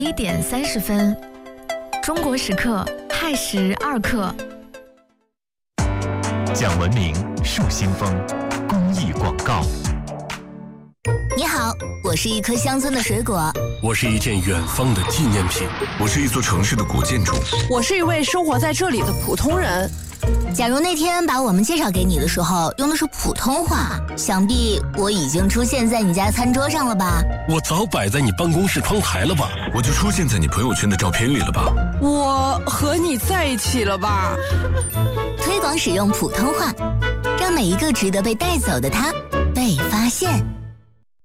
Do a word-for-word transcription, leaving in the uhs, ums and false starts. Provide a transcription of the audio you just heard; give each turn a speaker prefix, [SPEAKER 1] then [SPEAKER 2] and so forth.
[SPEAKER 1] 一点三十分，中国时刻亥时二刻。
[SPEAKER 2] 讲文明树新风，公益广告。
[SPEAKER 3] 你好，我是一颗乡村的水果，
[SPEAKER 4] 我是一件远方的纪念品，
[SPEAKER 5] 我是一座城市的古建筑，
[SPEAKER 6] 我是一位生活在这里的普通人。
[SPEAKER 3] 假如那天把我们介绍给你的时候用的是普通话，想必我已经出现在你家餐桌上了吧？
[SPEAKER 4] 我早摆在你办公室窗台了吧？
[SPEAKER 5] 我就出现在你朋友圈的照片里了吧？
[SPEAKER 6] 我和你在一起了吧？
[SPEAKER 3] 推广使用普通话，让每一个值得被带走的他被发现。